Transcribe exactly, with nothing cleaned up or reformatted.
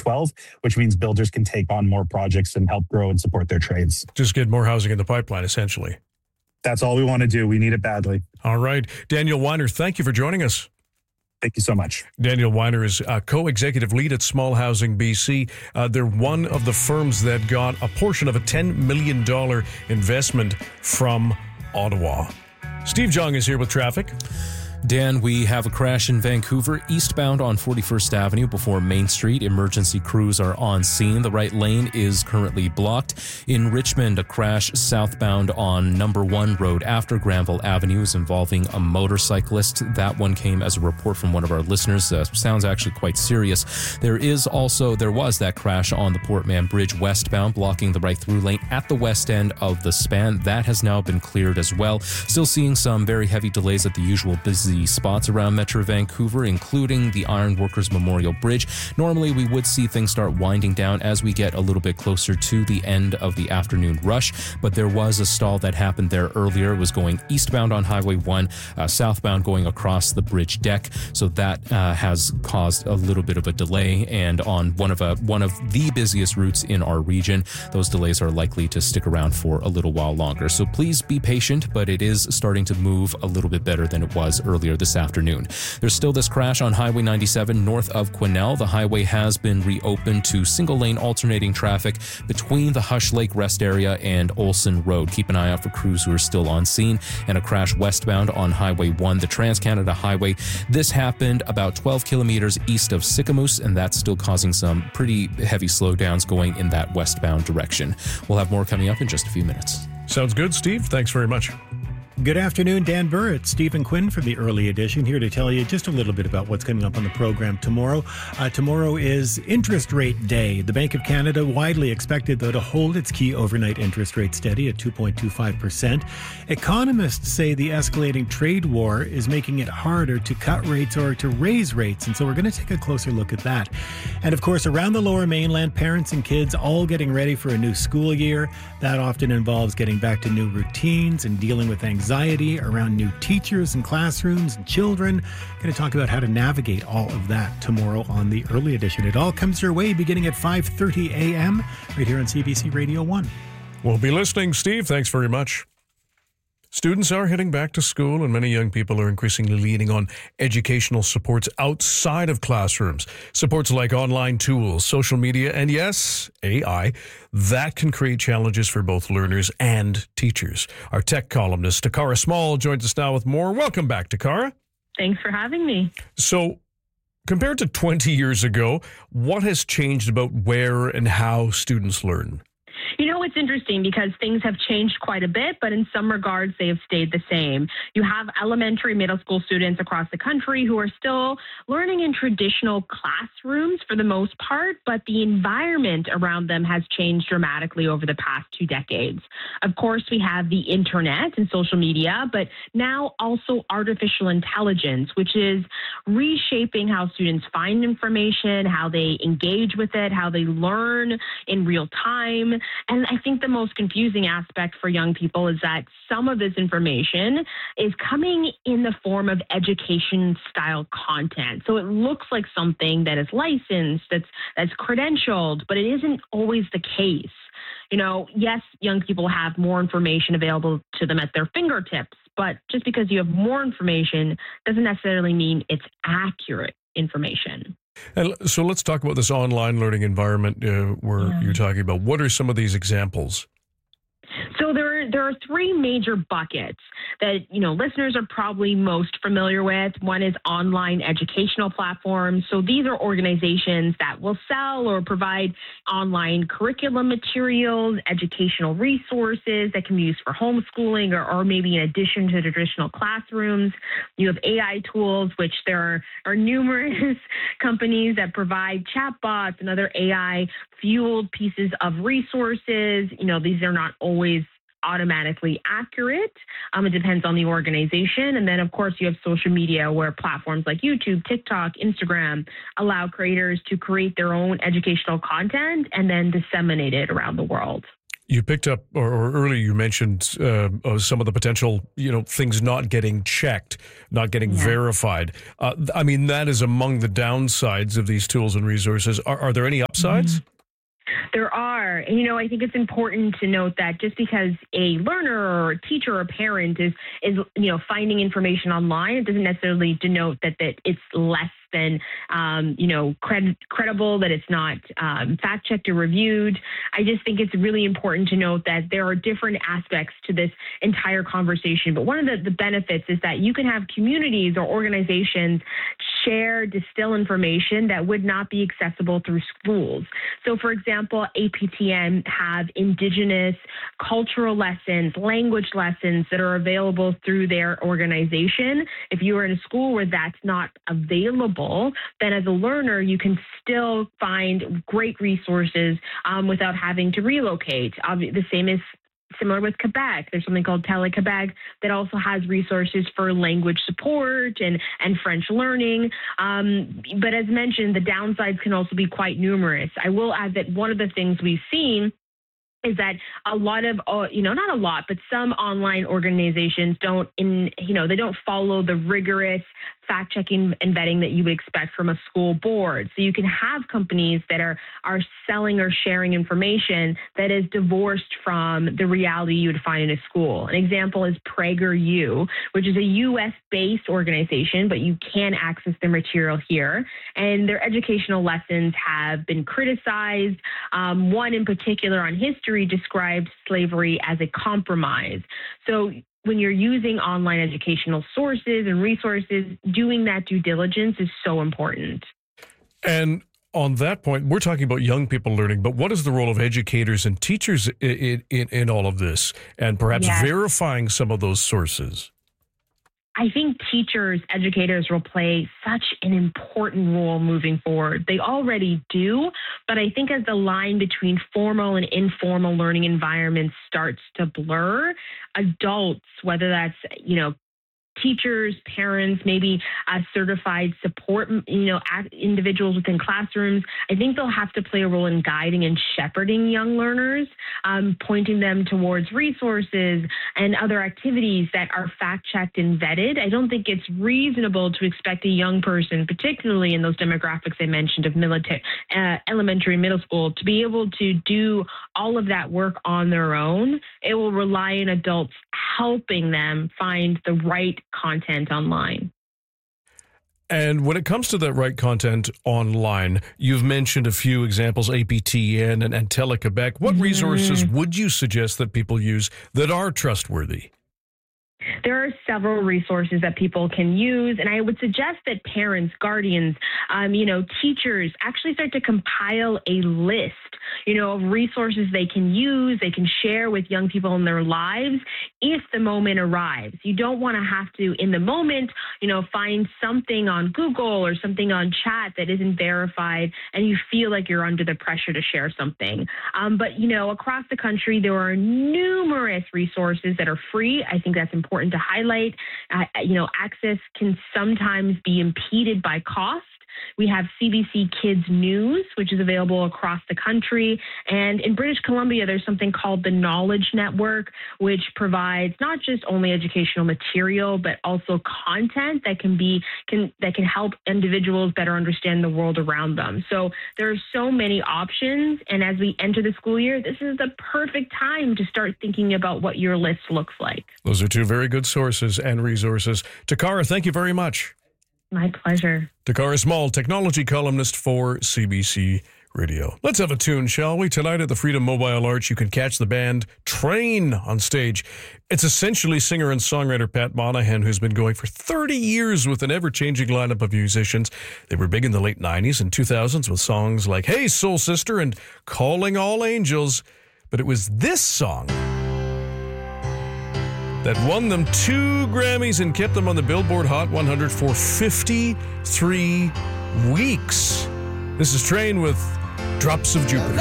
twelve, which means builders can take on more projects and help grow and support their trades. Just get more housing in the pipeline, essentially. That's all we want to do. We need it badly. All right. Daniel Weiner, thank you for joining us. Thank you so much. Daniel Weiner is a co-executive lead at Small Housing B C. Uh, they're one of the firms that got a portion of a ten million dollars investment from Ottawa. Steve Jong is here with traffic. Dan, we have a crash in Vancouver, eastbound on forty-first Avenue before Main Street. Emergency crews are on scene. The right lane is currently blocked. In Richmond, a crash southbound on Number One Road after Granville Avenue is involving a motorcyclist. That one came as a report from one of our listeners. Uh, sounds actually quite serious. There is also, there was that crash on the Port Mann Bridge westbound, blocking the right through lane at the west end of the span. That has now been cleared as well. Still seeing some very heavy delays at the usual busy spots around Metro Vancouver, including the Ironworkers Memorial Bridge. Normally, we would see things start winding down as we get a little bit closer to the end of the afternoon rush, but there was a stall that happened there earlier. It was going eastbound on Highway one, uh, southbound going across the bridge deck, so that uh, has caused a little bit of a delay, and on one of a, one of the busiest routes in our region, those delays are likely to stick around for a little while longer. So please be patient, but it is starting to move a little bit better than it was earlier this afternoon. There's still this crash on Highway ninety-seven north of Quesnel. The highway has been reopened to single-lane alternating traffic between the Hush Lake Rest Area and Olson Road. Keep an eye out for crews who are still on scene. And a crash westbound on Highway one, the Trans-Canada Highway. This happened about twelve kilometers east of Sicamous, and that's still causing some pretty heavy slowdowns going in that westbound direction. We'll have more coming up in just a few minutes. Sounds good, Steve. Thanks very much. Good afternoon, Dan Burr. It's Stephen Quinn from the Early Edition here to tell you just a little bit about what's coming up on the program tomorrow. Uh, tomorrow is interest rate day. The Bank of Canada widely expected, though, to hold its key overnight interest rate steady at two point two five percent. Economists say the escalating trade war is making it harder to cut rates or to raise rates, and so we're going to take a closer look at that. And of course, around the Lower Mainland, parents and kids all getting ready for a new school year. That often involves getting back to new routines and dealing with anxiety Anxiety around new teachers and classrooms and children. Going to talk about how to navigate all of that tomorrow on the Early Edition. It all comes your way beginning at five thirty a.m. right here on C B C Radio one. We'll be listening, Steve. Thanks very much. Students are heading back to school, and many young people are increasingly leaning on educational supports outside of classrooms. Supports like online tools, social media, and yes, A I. That can create challenges for both learners and teachers. Our tech columnist, Takara Small, joins us now with more. Welcome back, Takara. Thanks for having me. So, compared to twenty years ago, what has changed about where and how students learn? You know, it's interesting because things have changed quite a bit, but in some regards, they have stayed the same. You have elementary, middle school students across the country who are still learning in traditional classrooms for the most part, but the environment around them has changed dramatically over the past two decades. Of course, we have the internet and social media, but now also artificial intelligence, which is reshaping how students find information, how they engage with it, how they learn in real time. And I think the most confusing aspect for young people is that some of this information is coming in the form of education-style content. So it looks like something that is licensed, that's that's credentialed, but it isn't always the case. You know, yes, young people have more information available to them at their fingertips, but just because you have more information doesn't necessarily mean it's accurate information. And so let's talk about this online learning environment uh, where yeah. you're talking about. What are some of these examples? So there are, there are three major buckets that, you know, listeners are probably most familiar with. One is online educational platforms. So these are organizations that will sell or provide online curriculum materials, educational resources that can be used for homeschooling or, or maybe in addition to traditional classrooms. You have A I tools, which there are, are numerous companies that provide chatbots and other A I-fueled pieces of resources. You know, these are not always automatically accurate. Um, it depends on the organization. And then, of course, you have social media where platforms like YouTube, TikTok, Instagram allow creators to create their own educational content and then disseminate it around the world. You picked up, or, or earlier you mentioned uh, uh, some of the potential, you know, things not getting checked, not getting Yeah. verified. Uh, I mean, that is among the downsides of these tools and resources. Are, are there any upsides? Mm-hmm. There are. And, you know, I think it's important to note that just because a learner or a teacher or a parent is, is you know, finding information online, it doesn't necessarily denote that, that it's less than, um, you know, cred- credible, that it's not um, fact-checked or reviewed. I just think it's really important to note that there are different aspects to this entire conversation. But one of the, the benefits is that you can have communities or organizations share, distill information that would not be accessible through schools. So, for example, A P T N have Indigenous cultural lessons, language lessons that are available through their organization. If you are in a school where that's not available, then as a learner, you can still find great resources um, without having to relocate. Obvi- the same is similar with Quebec. There's something called Tele-Quebec that also has resources for language support and, and French learning. Um, but as mentioned, the downsides can also be quite numerous. I will add that one of the things we've seen is that a lot of, uh, you know, not a lot, but some online organizations don't, in, you know, they don't follow the rigorous fact-checking and vetting that you would expect from a school board. So you can have companies that are are selling or sharing information that is divorced from the reality you would find in a school. An example is PragerU, which is a U S-based organization, but you can access their material here. And their educational lessons have been criticized. Um, one in particular on history described slavery as a compromise. So when you're using online educational sources and resources, doing that due diligence is so important. And on that point, we're talking about young people learning, but what is the role of educators and teachers in, in, in all of this, and perhaps Yes. verifying some of those sources? I think teachers, educators will play such an important role moving forward. They already do, but I think as the line between formal and informal learning environments starts to blur, adults, whether that's, you know, teachers, parents, maybe uh, certified support, you know, individuals within classrooms, I think they'll have to play a role in guiding and shepherding young learners, um, pointing them towards resources and other activities that are fact-checked and vetted. I don't think it's reasonable to expect a young person, particularly in those demographics I mentioned of military, uh, elementary, middle school, to be able to do all of that work on their own. It will rely on adults helping them find the right content online. And when it comes to that right content online, you've mentioned a few examples, A P T N and, and Tele-Quebec. What mm-hmm. resources would you suggest that people use that are trustworthy? There are several resources that people can use, and I would suggest that parents, guardians, um, you know, teachers actually start to compile a list, you know, of resources they can use, they can share with young people in their lives if the moment arrives. You don't want to have to, in the moment, you know, find something on Google or something on chat that isn't verified, and you feel like you're under the pressure to share something. Um, but, you know, across the country, there are numerous resources that are free. I think that's important to highlight. Uh, you know, access can sometimes be impeded by cost. We have C B C Kids News, which is available across the country. And in British Columbia, there's something called the Knowledge Network, which provides not just only educational material, but also content that can be can that can help individuals better understand the world around them. So there are so many options. And as we enter the school year, this is the perfect time to start thinking about what your list looks like. Those are two very good sources and resources. Takara, thank you very much. My pleasure. Takara Small, technology columnist for C B C Radio. Let's have a tune, shall we? Tonight at the Freedom Mobile Arch, you can catch the band Train on stage. It's essentially singer and songwriter Pat Monahan, who's been going for thirty years with an ever-changing lineup of musicians. They were big in the late nineties and two thousands with songs like Hey Soul Sister and Calling All Angels. But it was this song that won them two Grammys and kept them on the Billboard Hot one hundred for fifty-three weeks. This is Train with Drops of Jupiter.